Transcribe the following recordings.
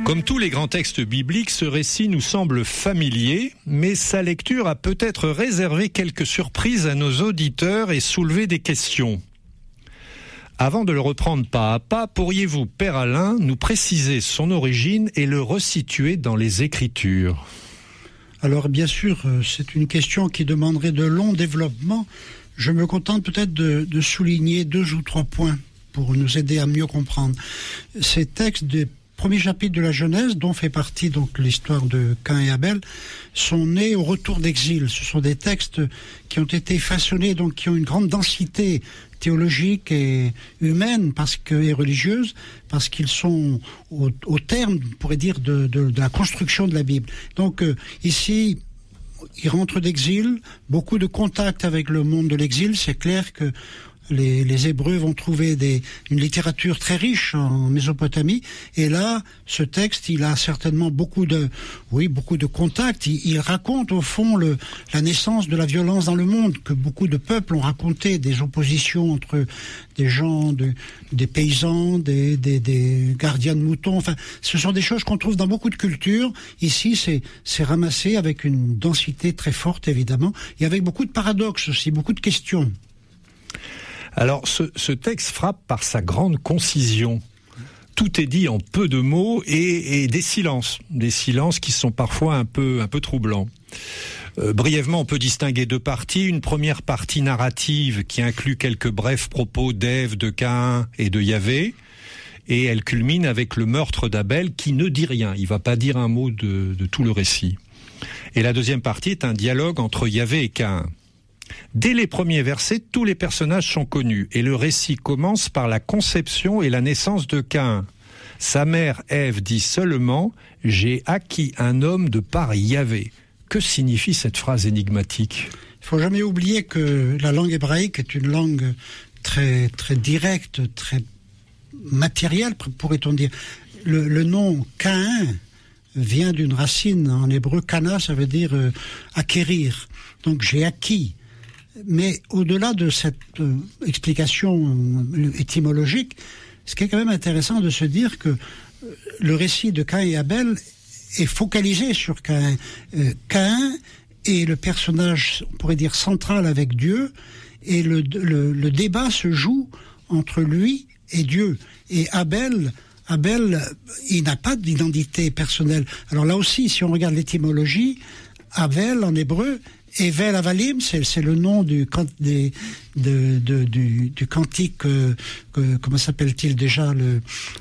Comme tous les grands textes bibliques, ce récit nous semble familier, mais sa lecture a peut-être réservé quelques surprises à nos auditeurs et soulevé des questions. Avant de le reprendre pas à pas, pourriez-vous, Père Alain, nous préciser son origine et le resituer dans les Écritures ? Alors bien sûr, c'est une question qui demanderait de longs développements. Je me contente peut-être de souligner 2 ou 3 points pour nous aider à mieux comprendre. Ces textes des premiers chapitres de la Genèse, dont fait partie donc l'histoire de Caïn et Abel, sont nés au retour d'exil. Ce sont des textes qui ont été façonnés, donc qui ont une grande densité théologique et humaine et religieuse, parce qu'ils sont au terme, on pourrait dire, de la construction de la Bible. Donc ici, ils rentrent d'exil, beaucoup de contact avec le monde de l'exil. C'est clair que les Hébreux vont trouver une littérature très riche en Mésopotamie, et là, ce texte, il a certainement beaucoup de contacts. Il raconte au fond la naissance de la violence dans le monde, que beaucoup de peuples ont raconté, des oppositions entre des gens, des paysans, des gardiens de moutons. Enfin, ce sont des choses qu'on trouve dans beaucoup de cultures. Ici, c'est ramassé avec une densité très forte, évidemment, et avec beaucoup de paradoxes aussi, beaucoup de questions. Alors, ce texte frappe par sa grande concision. Tout est dit en peu de mots et des silences qui sont parfois un peu troublants. Brièvement, on peut distinguer 2 parties. Une première partie narrative qui inclut quelques brefs propos d'Ève, de Caïn et de Yahvé, et elle culmine avec le meurtre d'Abel qui ne dit rien. Il ne va pas dire un mot de tout le récit. Et la deuxième partie est un dialogue entre Yahvé et Caïn. Dès les premiers versets, tous les personnages sont connus et le récit commence par la conception et la naissance de Caïn. Sa mère Ève dit seulement « J'ai acquis un homme de par Yahvé ». Que signifie cette phrase énigmatique ? Il ne faut jamais oublier que la langue hébraïque est une langue très, très directe, très matérielle, pourrait-on dire. Le nom Caïn vient d'une racine en hébreu. Kana, ça veut dire acquérir. Donc j'ai acquis. Mais au-delà de cette explication étymologique, ce qui est quand même intéressant de se dire que le récit de Caïn et Abel est focalisé sur Caïn. Caïn est le personnage, on pourrait dire, central avec Dieu, et le débat se joue entre lui et Dieu. Et Abel, il n'a pas d'identité personnelle. Alors là aussi, si on regarde l'étymologie, Abel en hébreu, Evel Avalim, c'est le nom du cantique, comment s'appelle-t-il déjà, le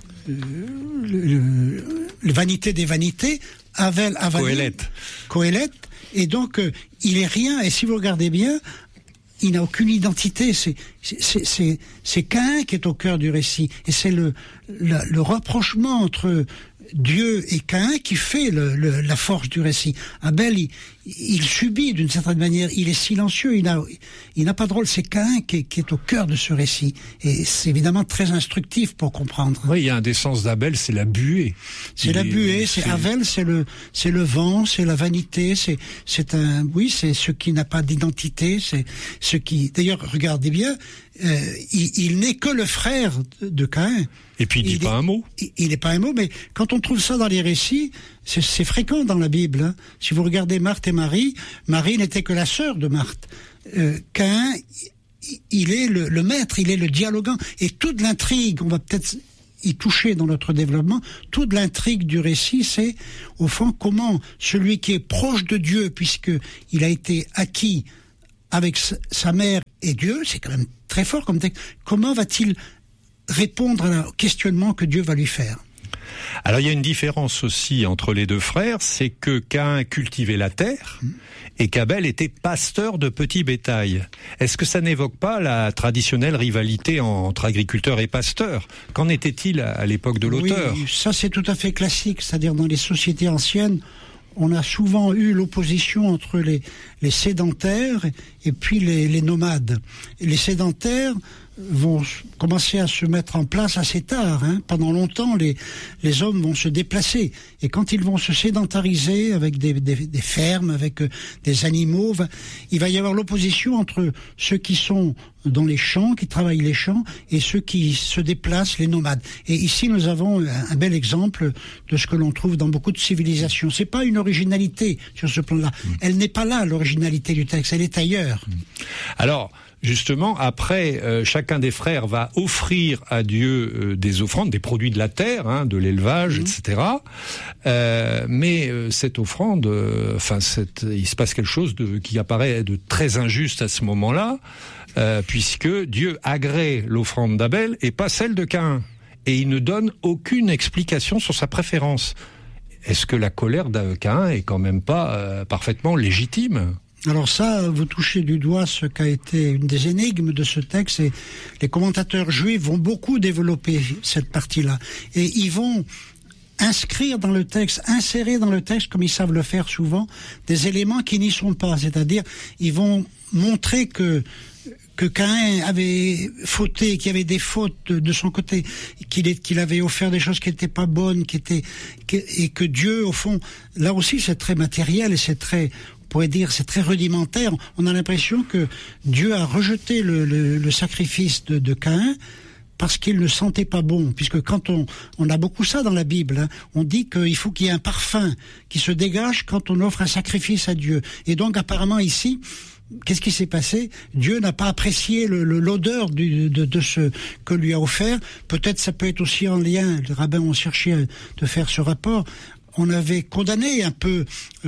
vanité des vanités, Avel Avalim, Kohelet, et donc il est rien, et si vous regardez bien, il n'a aucune identité, c'est Caïn qui est au cœur du récit, et c'est le rapprochement entre Dieu et Caïn qui fait la force du récit. Abel, il subit d'une certaine manière, il est silencieux, il n'a pas de rôle, c'est Caïn qui est au cœur de ce récit. Et c'est évidemment très instructif pour comprendre. Oui, il y a un des sens d'Abel, c'est la buée. Abel, c'est le vent, c'est la vanité, c'est ce qui n'a pas d'identité, c'est ce qui, d'ailleurs, regardez bien, il n'est que le frère de Caïn. Et puis il dit pas un mot. Il n'est pas un mot, mais quand on trouve ça dans les récits, c'est fréquent dans la Bible. Hein. Si vous regardez Marthe et Marie n'était que la sœur de Marthe. Caïn, il est le maître, il est le dialoguant. Et toute l'intrigue, on va peut-être y toucher dans notre développement, toute l'intrigue du récit, c'est au fond comment celui qui est proche de Dieu, puisqu'il a été acquis avec sa mère et Dieu, c'est quand même très fort comme texte, comment va-t-il répondre au questionnement que Dieu va lui faire? Alors il y a une différence aussi entre les 2 frères, c'est que Caïn cultivait la terre et qu'Abel était pasteur de petit bétail. Est-ce que ça n'évoque pas la traditionnelle rivalité entre agriculteurs et pasteurs? Qu'en était-il à l'époque de l'auteur? Oui, ça c'est tout à fait classique, c'est-à-dire dans les sociétés anciennes, on a souvent eu l'opposition entre les sédentaires et puis les nomades. Et les sédentaires vont commencer à se mettre en place assez tard. Pendant longtemps, les hommes vont se déplacer. Et quand ils vont se sédentariser avec des fermes, avec des animaux, il va y avoir l'opposition entre ceux qui sont dans les champs, qui travaillent les champs, et ceux qui se déplacent, les nomades. Et ici, nous avons un bel exemple de ce que l'on trouve dans beaucoup de civilisations. C'est pas une originalité sur ce plan-là. Elle n'est pas là, l'originalité du texte. Elle est ailleurs. Alors, justement, après, chacun des frères va offrir à Dieu des offrandes, des produits de la terre, de l'élevage, etc. Mais cette offrande, il se passe quelque chose qui apparaît de très injuste à ce moment-là, puisque Dieu agrée l'offrande d'Abel et pas celle de Caïn. Et il ne donne aucune explication sur sa préférence. Est-ce que la colère de Caïn est quand même pas parfaitement légitime ? Alors ça, vous touchez du doigt ce qu'a été une des énigmes de ce texte, et les commentateurs juifs vont beaucoup développer cette partie-là. Et ils vont insérer dans le texte, comme ils savent le faire souvent, des éléments qui n'y sont pas. C'est-à-dire, ils vont montrer que Caïn avait fauté, qu'il y avait des fautes de son côté, qu'il avait offert des choses qui n'étaient pas bonnes, et que Dieu, au fond, là aussi c'est très matériel et c'est très rudimentaire. On a l'impression que Dieu a rejeté le sacrifice de Caïn parce qu'il ne sentait pas bon, puisque quand on a beaucoup ça dans la Bible, on dit qu'il faut qu'il y ait un parfum qui se dégage quand on offre un sacrifice à Dieu. Et donc apparemment ici, qu'est-ce qui s'est passé ? Dieu n'a pas apprécié l'odeur de ce que lui a offert. Peut-être ça peut être aussi en lien, les rabbins ont cherché de faire ce rapport. On avait condamné un peu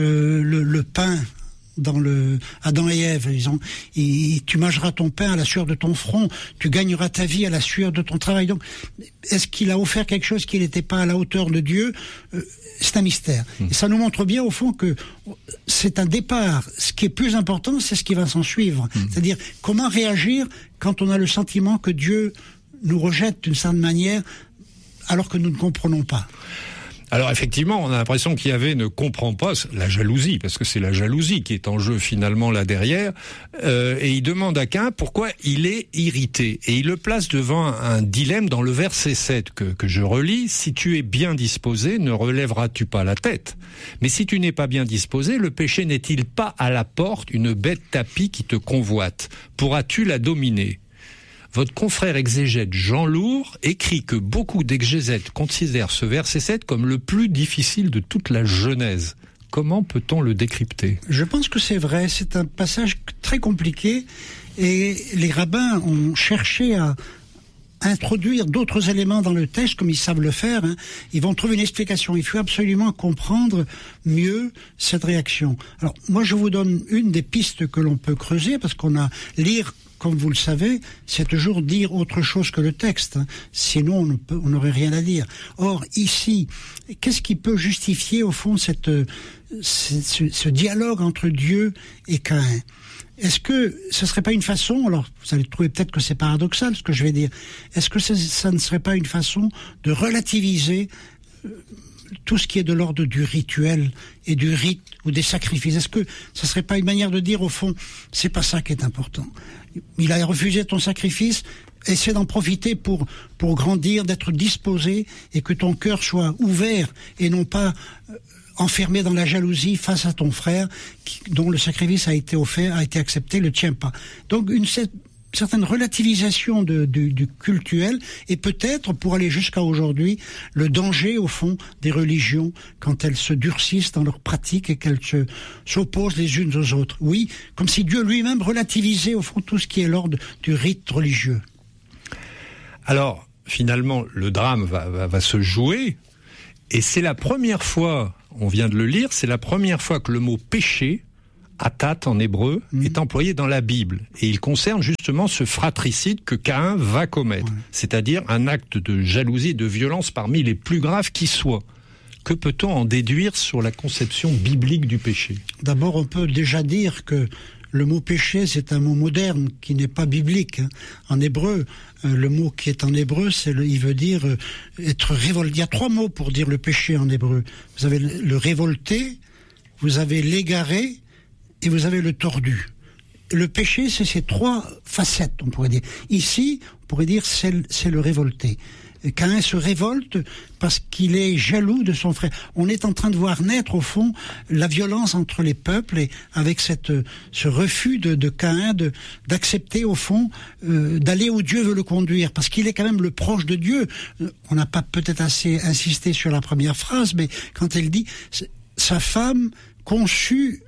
le pain dans le Adam et Ève, disons, tu mangeras ton pain à la sueur de ton front, tu gagneras ta vie à la sueur de ton travail. Donc, est-ce qu'il a offert quelque chose qui n'était pas à la hauteur de Dieu ? C'est un mystère. Et ça nous montre bien, au fond, que c'est un départ. Ce qui est plus important, c'est ce qui va s'en suivre. C'est-à-dire, comment réagir quand on a le sentiment que Dieu nous rejette d'une certaine manière, alors que nous ne comprenons pas. Alors effectivement, on a l'impression qu'Yahvé ne comprend pas la jalousie, parce que c'est la jalousie qui est en jeu finalement là derrière, et il demande à Caïn pourquoi il est irrité. Et il le place devant un dilemme dans le verset 7 que je relis. « Si tu es bien disposé, ne relèveras-tu pas la tête ? Mais si tu n'es pas bien disposé, le péché n'est-il pas à la porte, une bête tapie qui te convoite ? Pourras-tu la dominer ? » Votre confrère exégète Jean Lourd écrit que beaucoup d'exégètes considèrent ce verset 7 comme le plus difficile de toute la Genèse. Comment peut-on le décrypter ? Je pense que c'est vrai, c'est un passage très compliqué et les rabbins ont cherché à introduire d'autres éléments dans le texte comme ils savent le faire. Ils vont trouver une explication. Il faut absolument comprendre mieux cette réaction. Alors moi je vous donne une des pistes que l'on peut creuser parce qu'on a lire. Comme vous le savez, c'est toujours dire autre chose que le texte. Sinon, on n'aurait rien à dire. Or, ici, qu'est-ce qui peut justifier, au fond, ce dialogue entre Dieu et Caïn ? Est-ce que ce serait pas une façon, alors vous allez trouver peut-être que c'est paradoxal ce que je vais dire, est-ce que ça ne serait pas une façon de relativiser tout ce qui est de l'ordre du rituel et du rite ou des sacrifices? Est-ce que ça serait pas une manière de dire, au fond, c'est pas ça qui est important? Il a refusé ton sacrifice, essaie d'en profiter pour grandir, d'être disposé et que ton cœur soit ouvert et non pas enfermé dans la jalousie face à ton frère dont le sacrifice a été offert, a été accepté, le tien pas. Donc une certaine relativisation du cultuel et peut-être, pour aller jusqu'à aujourd'hui, le danger, au fond, des religions quand elles se durcissent dans leurs pratiques et qu'elles s'opposent les unes aux autres. Oui, comme si Dieu lui-même relativisait, au fond, tout ce qui est l'ordre du rite religieux. Alors, finalement, le drame va se jouer et c'est la première fois, on vient de le lire, c'est la première fois que le mot péché, atat en hébreu, est employé dans la Bible. Et il concerne justement ce fratricide que Caïn va commettre. C'est-à-dire un acte de jalousie et de violence parmi les plus graves qui soient. Que peut-on en déduire sur la conception biblique du péché ? D'abord, on peut déjà dire que le mot péché, c'est un mot moderne qui n'est pas biblique. En hébreu, le mot qui est en hébreu, il veut dire être révolté. Il y a 3 mots pour dire le péché en hébreu. Vous avez le révolté, vous avez l'égaré, et vous avez le tordu. le péché, c'est ces trois facettes, on pourrait dire. Ici, on pourrait dire c'est le révolté. Caïn se révolte parce qu'il est jaloux de son frère. On est en train de voir naître, au fond, la violence entre les peuples, et avec ce refus de Caïn d'accepter, au fond, d'aller où Dieu veut le conduire, parce qu'il est quand même le proche de Dieu. On n'a pas peut-être assez insisté sur la première phrase, mais quand elle dit « sa femme conçue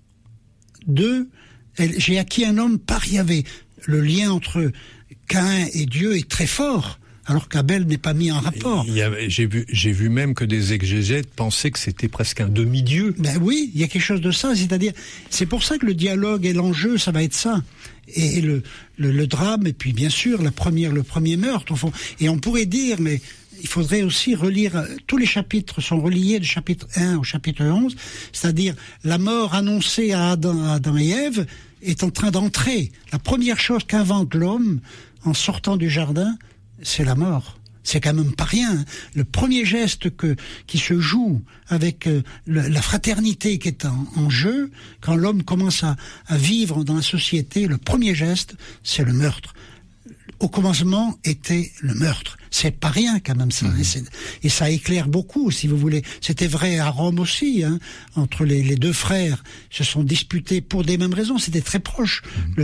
j'ai acquis un homme par Yahvé ». Le lien entre Caïn et Dieu est très fort, alors qu'Abel n'est pas mis en rapport. J'ai vu même que des exégètes pensaient que c'était presque un demi-dieu. Ben oui, il y a quelque chose de ça, c'est-à-dire, c'est pour ça que le dialogue et l'enjeu, ça va être ça. Et le drame, et puis bien sûr, le premier meurtre, au fond. Et on pourrait dire, mais il faudrait aussi relire, tous les chapitres sont reliés du chapitre 1 au chapitre 11, c'est-à-dire la mort annoncée à Adam et Ève est en train d'entrer. La première chose qu'invente l'homme en sortant du jardin, c'est la mort. C'est quand même pas rien, hein. Le premier geste qui se joue avec la fraternité qui est en jeu, quand l'homme commence à vivre dans la société, le premier geste, c'est le meurtre. Au commencement était le meurtre. C'est pas rien quand même ça. Et ça éclaire beaucoup, si vous voulez. C'était vrai à Rome aussi, hein, entre les deux frères. Se sont disputés pour des mêmes raisons. C'était très proche.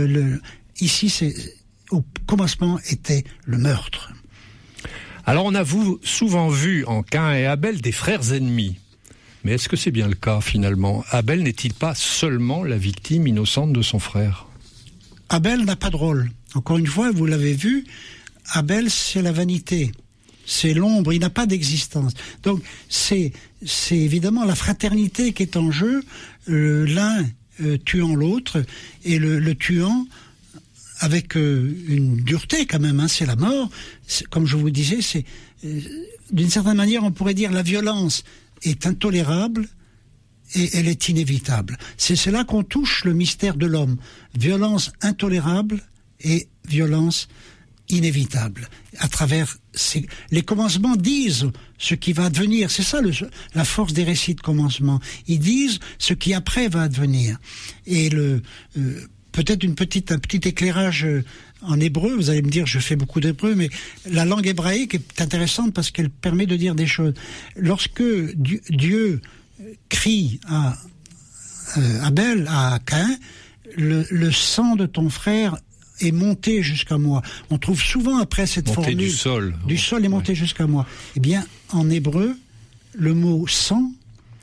Ici, au commencement était le meurtre. Alors on a souvent vu en Caïn et Abel des frères ennemis. Mais est-ce que c'est bien le cas finalement ? Abel n'est-il pas seulement la victime innocente de son frère ? Abel n'a pas de rôle. Encore une fois, vous l'avez vu, Abel, c'est la vanité. C'est l'ombre, il n'a pas d'existence. Donc, c'est évidemment la fraternité qui est en jeu, l'un tuant l'autre, et le tuant avec une dureté quand même, hein, c'est la mort. Comme je vous disais, d'une certaine manière, on pourrait dire la violence est intolérable, et elle est inévitable. C'est là qu'on touche le mystère de l'homme. Violence intolérable et violence inévitable. À travers les commencements disent ce qui va advenir. C'est ça la force des récits de commencement. Ils disent ce qui après va advenir. Et peut-être un petit éclairage en hébreu. Vous allez me dire, je fais beaucoup d'hébreu, mais la langue hébraïque est intéressante parce qu'elle permet de dire des choses. Lorsque Dieu crie à Abel, à Caïn, le sang de ton frère est monté jusqu'à moi. On trouve souvent après cette formule du sol est monté jusqu'à moi. Eh bien, en hébreu, le mot sang,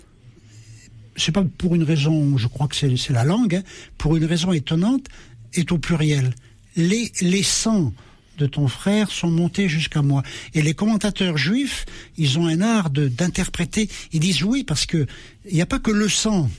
c'est pas pour une raison, je crois que c'est la langue, hein, pour une raison étonnante, est au pluriel. Les sangs de ton frère sont montés jusqu'à moi. Et les commentateurs juifs, ils ont un art d'interpréter. Ils disent oui, parce que il n'y a pas que le sang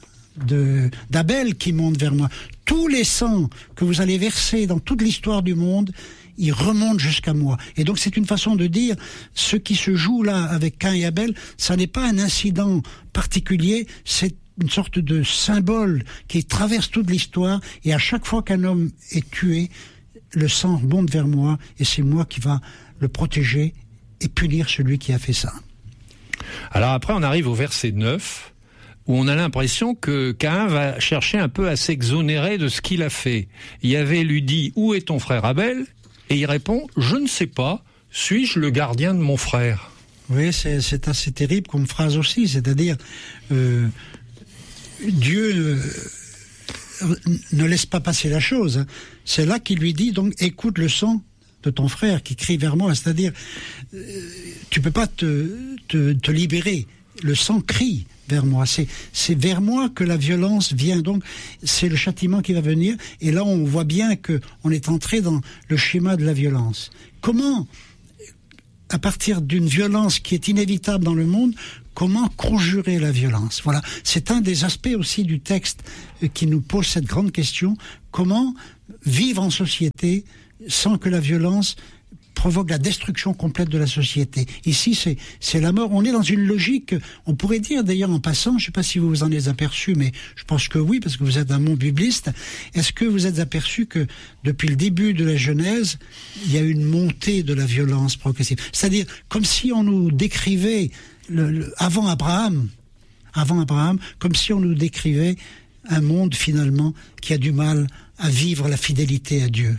d'Abel qui monte vers moi. Tous les sangs que vous allez verser dans toute l'histoire du monde, ils remontent jusqu'à moi. Et donc c'est une façon de dire, ce qui se joue là avec Caïn et Abel, ça n'est pas un incident particulier, c'est une sorte de symbole qui traverse toute l'histoire, et à chaque fois qu'un homme est tué, le sang monte vers moi, et c'est moi qui va le protéger et punir celui qui a fait ça. Alors après, on arrive au verset 9, où on a l'impression que Caïn va chercher un peu à s'exonérer de ce qu'il a fait. Yahvé lui dit « Où est ton frère Abel ?» Et il répond « Je ne sais pas, suis-je le gardien de mon frère ?» Oui, c'est assez terrible comme phrase aussi, c'est-à-dire Dieu ne laisse pas passer la chose. Hein. C'est là qu'il lui dit donc « Écoute le sang de ton frère qui crie vers moi », c'est-à-dire tu peux pas te libérer, le sang crie vers moi, c'est vers moi que la violence vient, donc c'est le châtiment qui va venir, et là on voit bien que on est entré dans le schéma de la violence. Comment, à partir d'une violence qui est inévitable dans le monde, comment conjurer la violence? Voilà, c'est un des aspects aussi du texte qui nous pose cette grande question, comment vivre en société sans que la violence provoque la destruction complète de la société. Ici, c'est la mort. On est dans une logique, on pourrait dire d'ailleurs en passant, je ne sais pas si vous vous en êtes aperçu, mais je pense que oui, parce que vous êtes un bon bibliste. Est-ce que vous êtes aperçu que depuis le début de la Genèse, il y a une montée de la violence progressive? C'est-à-dire, comme si on nous décrivait, avant Abraham, comme si on nous décrivait un monde finalement qui a du mal à vivre la fidélité à Dieu.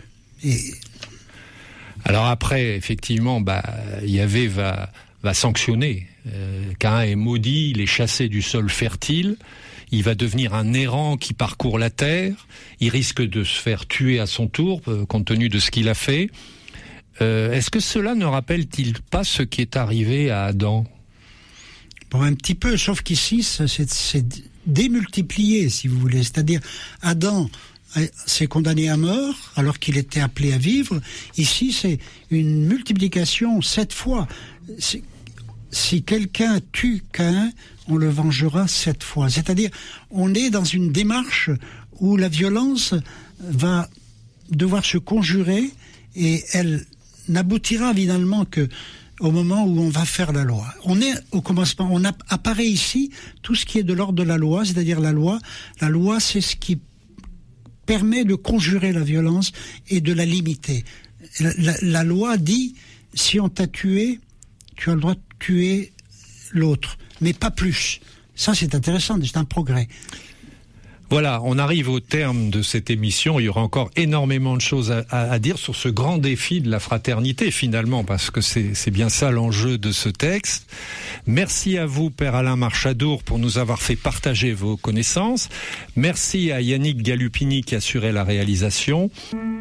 Alors après, effectivement, Yahvé va sanctionner. Caïn est maudit, il est chassé du sol fertile, il va devenir un errant qui parcourt la terre, il risque de se faire tuer à son tour, compte tenu de ce qu'il a fait. Est-ce que cela ne rappelle-t-il pas ce qui est arrivé à Adam ? Bon, un petit peu, sauf qu'ici, c'est démultiplié, si vous voulez. C'est-à-dire, Adam s'est condamné à mort alors qu'il était appelé à vivre. Ici, c'est une multiplication 7 fois. Si quelqu'un tue Caïn, on le vengera 7 fois. C'est-à-dire, on est dans une démarche où la violence va devoir se conjurer et elle n'aboutira finalement que au moment où on va faire la loi. On est au commencement, apparaît ici tout ce qui est de l'ordre de la loi, c'est-à-dire la loi. La loi, c'est ce qui permet de conjurer la violence et de la limiter. La loi dit, si on t'a tué, tu as le droit de tuer l'autre, mais pas plus. Ça, c'est intéressant, c'est un progrès. Voilà, on arrive au terme de cette émission. Il y aura encore énormément de choses à dire sur ce grand défi de la fraternité, finalement, parce que c'est bien ça l'enjeu de ce texte. Merci à vous, Père Alain Marchadour, pour nous avoir fait partager vos connaissances. Merci à Yannick Galupini qui assurait la réalisation.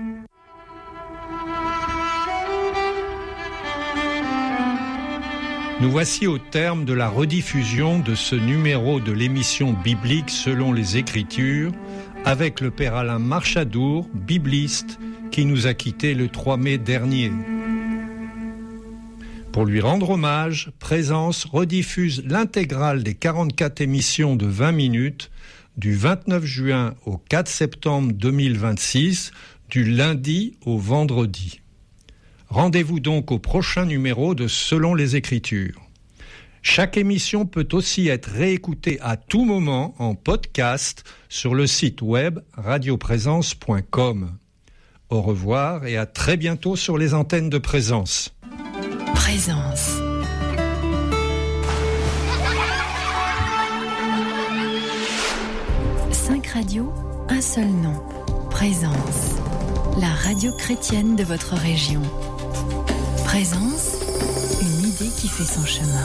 Nous voici au terme de la rediffusion de ce numéro de l'émission biblique selon les Écritures, avec le Père Alain Marchadour, bibliste, qui nous a quittés le 3 mai dernier. Pour lui rendre hommage, Présence rediffuse l'intégrale des 44 émissions de 20 minutes du 29 juin au 4 septembre 2026, du lundi au vendredi. Rendez-vous donc au prochain numéro de Selon les Écritures. Chaque émission peut aussi être réécoutée à tout moment en podcast sur le site web radioprésence.com. Au revoir et à très bientôt sur les antennes de Présence. Présence. Cinq radios, un seul nom. Présence. La radio chrétienne de votre région. Présence, une idée qui fait son chemin.